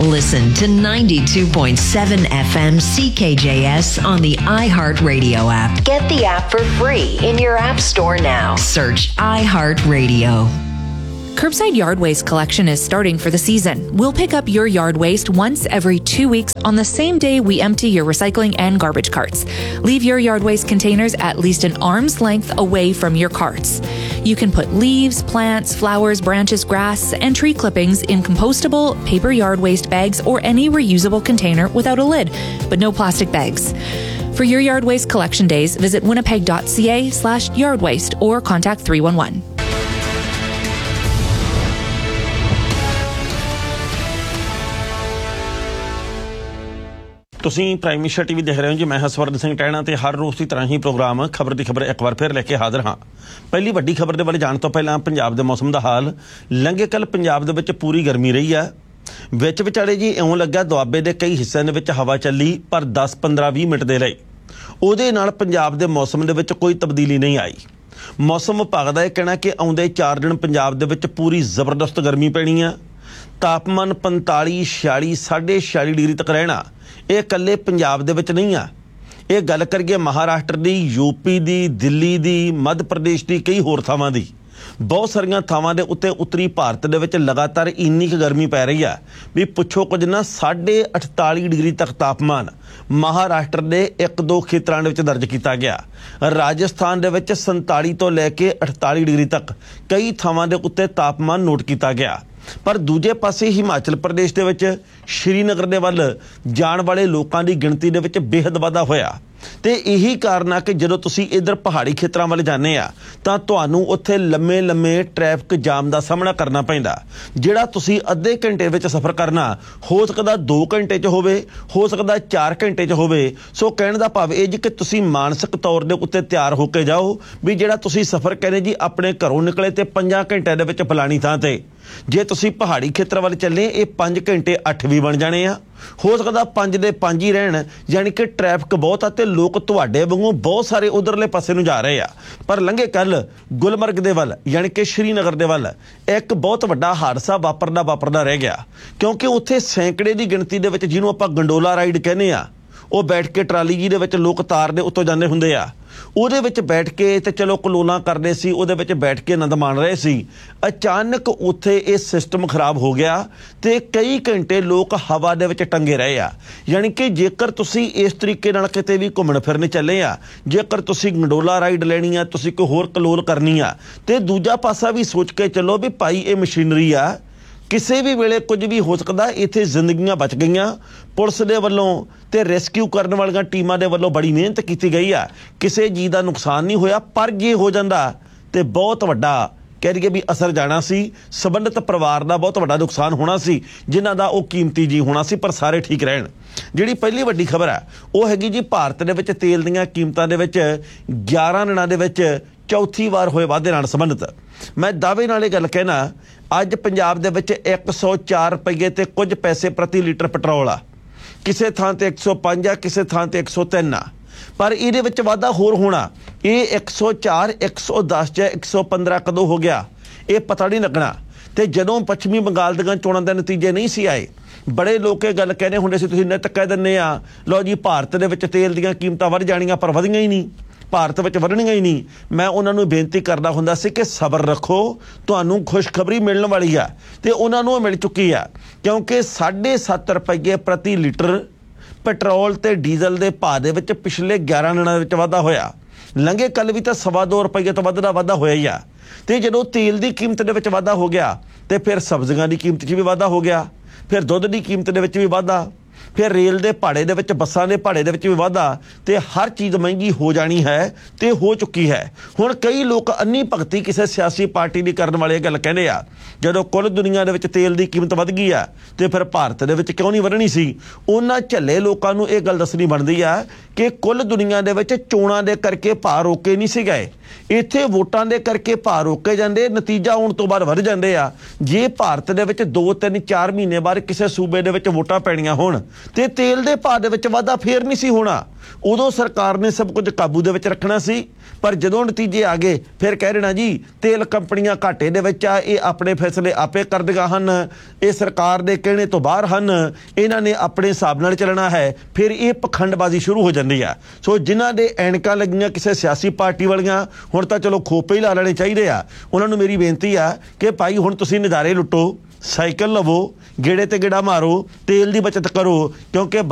Listen to 92.7 FM CKJS on the iHeartRadio app. Get the app for free in your app store now. Search iHeartRadio. Curbside yard waste collection is starting for the season. We'll pick up your yard waste once every 2 weeks on the same day we empty your recycling and garbage carts. Leave your yard waste containers at least an arm's length away from your carts. You can put leaves, plants, flowers, branches, grass, and tree clippings in compostable paper yard waste bags or any reusable container without a lid, but no plastic bags. For your yard waste collection days, visit winnipeg.ca/yardwaste or contact 311. ਤੁਸੀਂ prime minister TV ਦੇਖ ਰਹੇ ਹੋ ਜੀ। ਮੈਂ ਹਸਵਰਦ ਸਿੰਘ ਟਹਿਣਾ ਤੇ ਹਰ ਰੋਜ਼ ਦੀ ਤਰ੍ਹਾਂ ਹੀ programme ਖਬਰ ਦੀ ਖਬਰ ਇੱਕ ਵਾਰ ਫਿਰ ਲੈ ਕੇ ਹਾਜ਼ਰ ਹਾਂ। ਪਹਿਲੀ ਵੱਡੀ ਖਬਰ ਦੇ ਬਾਰੇ ਜਾਣ ਤੋਂ ਪਹਿਲਾਂ ਪੰਜਾਬ ਦੇ ਮੌਸਮ ਦਾ ਹਾਲ। ਲੰਘੇ ਕੱਲ੍ਹ ਪੰਜਾਬ ਦੇ ਵਿੱਚ ਪੂਰੀ ਗਰਮੀ ਰਹੀ ਆ। ਵਿੱਚ ਵਿਚਾਲੇ ਜੀ ਇਉਂ ਲੱਗਾ ਦੁਆਬੇ ਦੇ ਕਈ ਹਿੱਸਿਆਂ ਦੇ ਵਿੱਚ ਹਵਾ ਚੱਲੀ, ਪਰ 10, 15, 20 ਮਿੰਟ ਦੇ ਲਈ ਉਹਦੇ ਨਾਲ ਪੰਜਾਬ ਦੇ ਮੌਸਮ ਦੇ ਵਿੱਚ ਕੋਈ ਤਬਦੀਲੀ ਨਹੀਂ ਆਈ। ਮੌਸਮ ਵਿਭਾਗ ਦਾ ਇਹ ਕਹਿਣਾ ਕਿ ਆਉਂਦੇ 4 ਦਿਨ ਪੰਜਾਬ ਦੇ ਵਿੱਚ ਪੂਰੀ ਜ਼ਬਰਦਸਤ ਗਰਮੀ ਪੈਣੀ ਆ। ਤਾਪਮਾਨ 45, 46, 46.5 ਡਿਗਰੀ ਤੱਕ ਰਹਿਣਾ। ਇਹ ਇਕੱਲੇ ਪੰਜਾਬ ਦੇ ਵਿੱਚ ਨਹੀਂ ਆ। ਇਹ ਗੱਲ ਕਰੀਏ ਮਹਾਰਾਸ਼ਟਰ ਦੀ, ਯੂਪੀ ਦੀ, ਦਿੱਲੀ ਦੀ, ਮੱਧ ਪ੍ਰਦੇਸ਼ ਦੀ, ਕਈ ਹੋਰ ਥਾਵਾਂ ਦੀ। ਬਹੁਤ ਸਾਰੀਆਂ ਥਾਵਾਂ ਦੇ ਉੱਤੇ ਉੱਤਰੀ ਭਾਰਤ ਦੇ ਵਿੱਚ ਲਗਾਤਾਰ ਇੰਨੀ ਕੁ ਗਰਮੀ ਪੈ ਰਹੀ ਆ ਵੀ ਪੁੱਛੋ ਕੁਝ ਨਾ। 48.5 ਡਿਗਰੀ ਤੱਕ ਤਾਪਮਾਨ ਮਹਾਰਾਸ਼ਟਰ ਦੇ 1-2 ਖੇਤਰਾਂ ਦੇ ਵਿੱਚ ਦਰਜ ਕੀਤਾ ਗਿਆ। ਰਾਜਸਥਾਨ ਦੇ ਵਿੱਚ 47 ਤੋਂ ਲੈ ਕੇ 48 ਡਿਗਰੀ ਤੱਕ ਕਈ ਥਾਵਾਂ ਦੇ ਉੱਤੇ ਤਾਪਮਾਨ ਨੋਟ ਕੀਤਾ ਗਿਆ। ਪਰ ਦੂਜੇ ਪਾਸੇ ਹਿਮਾਚਲ ਪ੍ਰਦੇਸ਼ ਦੇ ਵਿੱਚ ਸ਼੍ਰੀਨਗਰ ਦੇ ਵੱਲ ਜਾਣ ਵਾਲੇ ਲੋਕਾਂ ਦੀ ਗਿਣਤੀ ਦੇ ਵਿੱਚ ਬੇਹੱਦ ਵਾਧਾ ਹੋਇਆ। ਤੇ ਇਹੀ ਕਾਰਨ ਆ ਕਿ ਜਦੋਂ ਤੁਸੀਂ ਇੱਧਰ ਪਹਾੜੀ ਖੇਤਰਾਂ ਵੱਲ ਜਾਂਦੇ ਆ ਤਾਂ ਤੁਹਾਨੂੰ ਉੱਥੇ ਲੰਮੇ ਟ੍ਰੈਫਿਕ ਜਾਮ ਦਾ ਸਾਹਮਣਾ ਕਰਨਾ ਪੈਂਦਾ। ਜਿਹੜਾ ਤੁਸੀਂ ਅੱਧੇ ਘੰਟੇ ਵਿੱਚ ਸਫ਼ਰ ਕਰਨਾ ਹੋ ਸਕਦਾ 2 ਘੰਟੇ 'ਚ ਹੋਵੇ, ਹੋ ਸਕਦਾ 4 ਘੰਟੇ 'ਚ ਹੋਵੇ। ਸੋ ਕਹਿਣ ਦਾ ਭਾਵ ਇਹ ਜੀ ਕਿ ਤੁਸੀਂ ਮਾਨਸਿਕ ਤੌਰ ਦੇ ਉੱਤੇ ਤਿਆਰ ਹੋ ਕੇ ਜਾਓ ਵੀ ਜਿਹੜਾ ਤੁਸੀਂ ਸਫ਼ਰ ਕਹਿੰਦੇ ਜੀ ਆਪਣੇ ਘਰੋਂ ਨਿਕਲੇ ਤੇ 5 ਘੰਟਿਆਂ ਦੇ ਵਿੱਚ ਫਲਾਣੀ ਥਾਂ ਤੇ, ਜੇ ਤੁਸੀਂ ਪਹਾੜੀ ਖੇਤਰ ਵੱਲ ਚੱਲੇ ਇਹ 5 ਘੰਟੇ 8 ਵੀ ਬਣ ਜਾਣੇ ਆ। ਹੋ ਸਕਦਾ 5 ਦੇ 5 ਹੀ ਰਹਿਣ। ਯਾਨੀ ਕਿ ਟ੍ਰੈਫਿਕ ਬਹੁਤ ਆ ਤੇ ਲੋਕ ਤੁਹਾਡੇ ਵਾਂਗੂ ਬਹੁਤ ਸਾਰੇ ਉਧਰਲੇ ਪਾਸੇ ਨੂੰ ਜਾ ਰਹੇ ਆ। ਪਰ ਲੰਘੇ ਕੱਲ ਗੁਲਮਰਗ ਦੇ ਵੱਲ ਯਾਨੀ ਕਿ ਸ਼੍ਰੀਨਗਰ ਦੇ ਵੱਲ ਇੱਕ ਬਹੁਤ ਵੱਡਾ ਹਾਦਸਾ ਵਾਪਰਦਾ ਰਹਿ ਗਿਆ, ਕਿਉਂਕਿ ਉੱਥੇ ਸੈਂਕੜੇ ਦੀ ਗਿਣਤੀ ਦੇ ਵਿੱਚ ਜਿਹਨੂੰ ਆਪਾਂ ਗੰਡੋਲਾ ਰਾਈਡ ਕਹਿੰਦੇ ਆ, ਉਹ ਬੈਠ ਕੇ ਟਰਾਲੀ ਜੀ ਦੇ ਵਿੱਚ ਲੋਕ ਤਾਰ ਦੇ ਉੱਤੋਂ ਜਾਂਦੇ ਹੁੰਦੇ ਆ। ਉਹਦੇ ਵਿੱਚ ਬੈਠ ਕੇ ਤੇ ਚਲੋ ਕਲੋਲਾਂ ਕਰਦੇ ਸੀ, ਉਹਦੇ ਵਿੱਚ ਬੈਠ ਕੇ ਆਨੰਦ ਮਾਣ ਰਹੇ ਸੀ। ਅਚਾਨਕ ਉੱਥੇ ਇਹ ਸਿਸਟਮ ਖਰਾਬ ਹੋ ਗਿਆ ਤੇ ਕਈ ਘੰਟੇ ਲੋਕ ਹਵਾ ਦੇ ਵਿੱਚ ਟੰਗੇ ਰਹੇ ਆ। ਯਾਨੀ ਕਿ ਜੇਕਰ ਤੁਸੀਂ ਇਸ ਤਰੀਕੇ ਨਾਲ ਕਿਤੇ ਵੀ ਘੁੰਮਣ ਫਿਰਨ ਚੱਲੇ ਆ, ਜੇਕਰ ਤੁਸੀਂ ਗੰਡੋਲਾ ਰਾਈਡ ਲੈਣੀ ਆ, ਤੁਸੀਂ ਕੋਈ ਹੋਰ ਕਲੋਲ ਕਰਨੀ ਆ, ਤੇ ਦੂਜਾ ਪਾਸਾ ਵੀ ਸੋਚ ਕੇ ਚੱਲੋ ਵੀ ਭਾਈ ਇਹ ਮਸ਼ੀਨਰੀ ਆ, ਕਿਸੇ ਵੀ ਵੇਲੇ ਕੁਝ ਵੀ ਹੋ ਸਕਦਾ। ਇੱਥੇ ਜ਼ਿੰਦਗੀਆਂ ਬਚ ਗਈਆਂ। ਪੁਲਿਸ ਦੇ ਵੱਲੋਂ ਤੇ ਰੈਸਕਿਊ ਕਰਨ ਵਾਲੀਆਂ ਟੀਮਾਂ ਦੇ ਵੱਲੋਂ ਬੜੀ ਮਿਹਨਤ ਕੀਤੀ ਗਈ ਆ, ਕਿਸੇ ਜੀ ਦਾ ਨੁਕਸਾਨ ਨਹੀਂ ਹੋਇਆ। ਪਰ ਜੇ ਹੋ ਜਾਂਦਾ ਤੇ ਬਹੁਤ ਵੱਡਾ ਕਹਿ ਦਈਏ ਵੀ ਅਸਰ ਜਾਣਾ ਸੀ। ਸੰਬੰਧਿਤ ਪਰਿਵਾਰ ਦਾ ਬਹੁਤ ਵੱਡਾ ਨੁਕਸਾਨ ਹੋਣਾ ਸੀ, ਜਿਨ੍ਹਾਂ ਦਾ ਉਹ ਕੀਮਤੀ ਜੀ ਹੋਣਾ ਸੀ। ਪਰ ਸਾਰੇ ਠੀਕ ਰਹਿਣ। ਜਿਹੜੀ ਪਹਿਲੀ ਵੱਡੀ ਖਬਰ ਹੈ ਉਹ ਹੈਗੀ ਜੀ ਭਾਰਤ ਦੇ ਵਿੱਚ ਤੇਲ ਦੀਆਂ ਕੀਮਤਾਂ ਦੇ ਵਿੱਚ 11 ਦਿਨਾਂ ਦੇ ਵਿੱਚ ਚੌਥੀ ਵਾਰ ਹੋਏ ਵਾਧੇ ਨਾਲ ਸੰਬੰਧਿਤ। ਮੈਂ ਦਾਅਵੇ ਨਾਲ ਇਹ ਗੱਲ ਕਹਿਣਾ, ਅੱਜ ਪੰਜਾਬ ਦੇ ਵਿੱਚ 104 ਰੁਪਏ ਤੇ ਕੁਝ ਪੈਸੇ ਪ੍ਰਤੀ ਲੀਟਰ ਪੈਟਰੋਲ ਆ। ਕਿਸੇ ਥਾਂ ਤੇ 105 ਆ, ਕਿਸੇ ਥਾਂ ਤੇ 103 ਆ। ਪਰ ਇਹਦੇ ਵਿੱਚ ਵਾਧਾ ਹੋਰ ਹੋਣਾ। ਇਹ 104, 110 ਜਾਂ 115 ਕਦੋਂ ਹੋ ਗਿਆ ਇਹ ਪਤਾ ਨਹੀਂ ਲੱਗਣਾ। ਤੇ ਜਦੋਂ ਪੱਛਮੀ ਬੰਗਾਲ ਦੀਆਂ ਚੋਣਾਂ ਦੇ ਨਤੀਜੇ ਨਹੀਂ ਸੀ ਆਏ, ਬੜੇ ਲੋਕ ਇਹ ਗੱਲ ਕਹਿੰਦੇ ਹੁੰਦੇ ਸੀ, ਤੁਸੀਂ ਨਿੱਤ ਕਹਿ ਦਿੰਦੇ ਆ ਲਓ ਜੀ ਭਾਰਤ ਦੇ ਵਿੱਚ ਤੇਲ ਦੀਆਂ ਕੀਮਤਾਂ ਵੱਧ ਜਾਣੀਆਂ, ਪਰ ਵਧੀਆਂ ਹੀ ਨਹੀਂ, ਭਾਰਤ ਵਿੱਚ ਵਧਣੀਆਂ ਹੀ ਨਹੀਂ। ਮੈਂ ਉਹਨਾਂ ਨੂੰ ਬੇਨਤੀ ਕਰਦਾ ਹੁੰਦਾ ਸੀ ਕਿ ਸਬਰ ਰੱਖੋ, ਤੁਹਾਨੂੰ ਖੁਸ਼ਖਬਰੀ ਮਿਲਣ ਵਾਲੀ ਆ। ਤੇ ਉਹਨਾਂ ਨੂੰ ਮਿਲ ਚੁੱਕੀ ਆ, ਕਿਉਂਕਿ 7.5 ਰੁਪਏ ਪ੍ਰਤੀ ਲੀਟਰ ਪੈਟਰੋਲ ਤੇ ਡੀਜ਼ਲ ਦੇ ਭਾਅ ਦੇ ਵਿੱਚ ਪਿਛਲੇ 11 ਦਿਨਾਂ ਵਿੱਚ ਵਾਧਾ ਹੋਇਆ। ਲੰਘੇ ਕੱਲ ਵੀ ਤਾਂ 2.25 ਰੁਪਏ ਤੋਂ ਵੱਧ ਦਾ ਵਾਧਾ ਹੋਇਆ ਹੀ ਆ। ਤੇ ਜਦੋਂ ਤੇਲ ਦੀ ਕੀਮਤ ਦੇ ਵਿੱਚ ਵਾਧਾ ਹੋ ਗਿਆ ਤੇ ਫਿਰ ਸਬਜ਼ੀਆਂ ਦੀ ਕੀਮਤ 'ਚ ਵੀ ਵਾਧਾ ਹੋ ਗਿਆ, ਫਿਰ ਦੁੱਧ ਦੀ ਕੀਮਤ ਦੇ ਵਿੱਚ ਵੀ ਵਾਧਾ, ਫਿਰ ਰੇਲ ਦੇ ਭਾੜੇ ਦੇ ਵਿੱਚ, ਬੱਸਾਂ ਦੇ ਭਾੜੇ ਦੇ ਵਿੱਚ ਵੀ ਵਾਧਾ, ਤੇ ਹਰ ਚੀਜ਼ ਮਹਿੰਗੀ ਹੋ ਜਾਣੀ ਹੈ ਤੇ ਹੋ ਚੁੱਕੀ ਹੈ। ਹੁਣ ਕਈ ਲੋਕ ਅੰਨੀ ਭਗਤੀ ਕਿਸੇ ਸਿਆਸੀ ਪਾਰਟੀ ਦੀ ਕਰਨ ਵਾਲੇ ਗੱਲ ਕਹਿੰਦੇ ਆ, ਜਦੋਂ ਕੁੱਲ ਦੁਨੀਆ ਦੇ ਵਿੱਚ ਤੇਲ ਦੀ ਕੀਮਤ ਵੱਧ ਗਈ ਆ ਤੇ ਫਿਰ ਭਾਰਤ ਦੇ ਵਿੱਚ ਕਿਉਂ ਨਹੀਂ ਵਧਣੀ ਸੀ। ਉਹਨਾਂ ਝੱਲੇ ਲੋਕਾਂ ਨੂੰ ਇਹ ਗੱਲ ਦੱਸਣੀ ਬਣਦੀ ਆ ਕਿ ਕੁੱਲ ਦੁਨੀਆ ਦੇ ਵਿੱਚ ਚੋਣਾਂ ਦੇ ਕਰਕੇ ਭਾਅ ਰੋਕੇ ਨਹੀਂ ਸੀ ਗਏ, ਇੱਥੇ ਵੋਟਾਂ ਦੇ ਕਰਕੇ ਭਾਅ ਰੋਕੇ ਜਾਂਦੇ, ਨਤੀਜਾ ਆਉਣ ਤੋਂ ਬਾਅਦ ਵੱਧ ਜਾਂਦੇ ਆ। ਜੇ ਭਾਰਤ ਦੇ ਵਿੱਚ 2, 3, 4 ਮਹੀਨੇ ਬਾਅਦ ਕਿਸੇ ਸੂਬੇ ਦੇ ਵਿੱਚ ਵੋਟਾਂ ਪੈਣੀਆਂ ਹੋਣ ਤੇ ਤੇਲ ਦੇ ਭਾਅ ਦੇ ਵਿੱਚ ਵਾਧਾ ਫੇਰ ਨਹੀਂ ਸੀ ਹੋਣਾ। ਉਦੋਂ ਸਰਕਾਰ ਨੇ ਸਭ ਕੁਝ ਕਾਬੂ ਦੇ ਵਿੱਚ ਰੱਖਣਾ ਸੀ, ਪਰ ਜਦੋਂ ਨਤੀਜੇ ਆ ਗਏ ਫਿਰ ਕਹਿ ਦੇਣਾ ਜੀ ਤੇਲ ਕੰਪਨੀਆਂ ਘਾਟੇ ਦੇ ਵਿੱਚ ਆ, ਇਹ ਆਪਣੇ ਫੈਸਲੇ ਆਪੇ ਕਰਦੀਆਂ ਹਨ, ਇਹ ਸਰਕਾਰ ਦੇ ਕਹਿਣੇ ਤੋਂ ਬਾਹਰ ਹਨ, ਇਹਨਾਂ ਨੇ ਆਪਣੇ ਹਿਸਾਬ ਨਾਲ ਚੱਲਣਾ ਹੈ। ਫਿਰ ਇਹ ਪਖੰਡਬਾਜ਼ੀ ਸ਼ੁਰੂ ਹੋ ਜਾਂਦੀ ਆ। ਸੋ ਜਿਨ੍ਹਾਂ ਦੇ ਐਨਕਾਂ ਲੱਗੀਆਂ ਕਿਸੇ ਸਿਆਸੀ ਪਾਰਟੀ ਵਾਲੀਆਂ, ਹੁਣ ਤਾਂ ਚਲੋ ਖੋਪੇ ਹੀ ਲਾ ਲੈਣੇ ਚਾਹੀਦੇ ਆ, ਉਹਨਾਂ ਨੂੰ ਮੇਰੀ ਬੇਨਤੀ ਆ ਕਿ ਭਾਈ ਹੁਣ ਤੁਸੀਂ ਨਜ਼ਾਰੇ ਲੁੱਟੋ, ਸਾਈਕਲ ਲਵੋ, ਗੇੜੇ ਤੇ ਗੇੜਾ ਮਾਰੋ, ਤੇਲ ਦੀ ਬਚਤ ਕਰੋ, ਕਿਉਂਕਿ